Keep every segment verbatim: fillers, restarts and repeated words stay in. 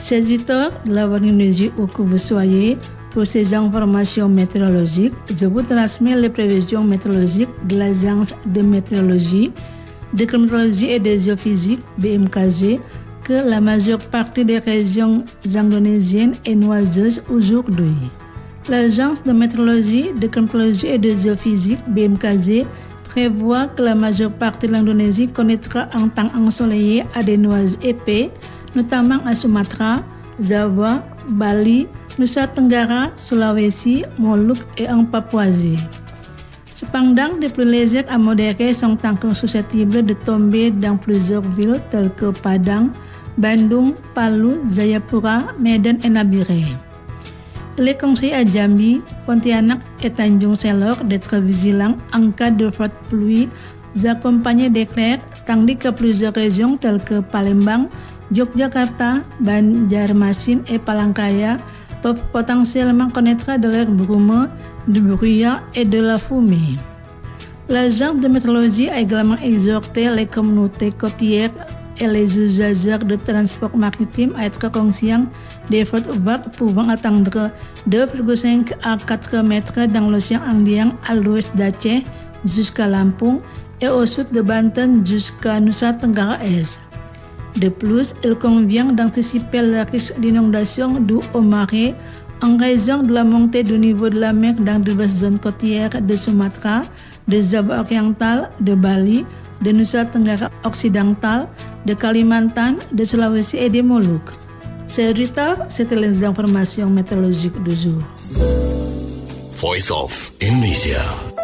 Serviteur de la Polynésie où que vous soyez, pour ces informations météorologiques, je vous transmets les prévisions météorologiques de l'Agence de météorologie, de climatologie et des géophysiques B M K G que la majeure partie des régions indonésiennes est nuageuse aujourd'hui. L'Agence de météorologie, de climatologie et des géophysiques B M K G prévoit que la majeure partie de l'Indonésie connaîtra un temps ensoleillé à des nuages épais, notamment à Sumatra, Java, Bali, Nusa Tenggara, Sulawesi, Moluques et en Papouasie. Cependant, des pluies légères à modérées sont encore susceptibles de tomber dans plusieurs villes telles que Padang, Bandung, Palu, Jayapura, Medan et Nabire. Il est conseillé à Jambi, Pontianak et Tanjung Selor d'être vigilants en cas de fortes pluies accompagnées d'éclairs, tandis que plusieurs régions telles que Palembang, Yogyakarta, Banjarmasin et Palangkaraya peuvent potentiellement connaître de l'air brumeux, du brouillard et de la fumée. L'Agence de météorologie a également exhorté les communautés côtières et les usagers de transport maritime à être conscients des fortes vagues pouvant atteindre deux virgule cinq à quatre mètres dans l'océan Indien à l'ouest d'Aceh jusqu'à Lampung et au sud de Banten jusqu'à Nusa Tenggara Est. De plus, il convient d'anticiper le risque d'inondation dû aux marées en raison de la montée du niveau de la mer dans diverses zones côtières de Sumatra, de Java oriental, de Bali, de Nusa Tenggara occidental, de Kalimantan, de Sulawesi et des Moluques. C'est Rita, c'était les informations météorologiques du jour. Voice of Indonesia.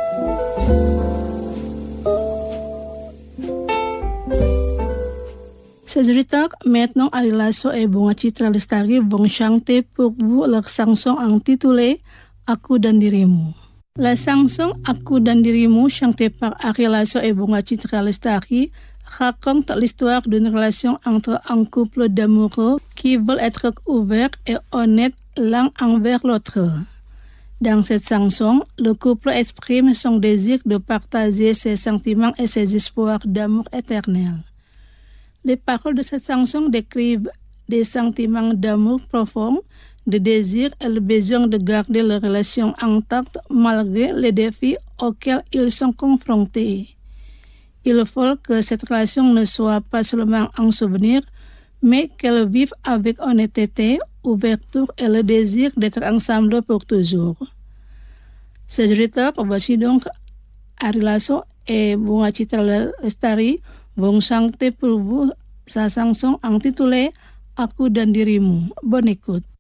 C'est Rita, maintenant Ari Lasso et Bunga Citra Lestari vont chanter pour vous leur chanson intitulée Aku dan Dirimu. La chanson Aku dan Dirimu, chantée par Ari Lasso et Bunga Citra Lestari, raconte l'histoire d'une relation entre un couple d'amoureux qui veulent être ouverts et honnêtes l'un envers l'autre. Dans cette chanson, le couple exprime son désir de partager ses sentiments et ses espoirs d'amour éternel. Les paroles de cette chanson décrivent des sentiments d'amour profond, de désir et le besoin de garder la relation intacte malgré les défis auxquels ils sont confrontés. Il faut que cette relation ne soit pas seulement un souvenir, mais qu'elle vive avec honnêteté, ouverture et le désir d'être ensemble pour toujours. C'est Rita, voici donc Ari Lasso et Bunga Citra Lestari vont chanter pour vous sa chanson intitulée Aku dan Dirimu. Bonne écoute.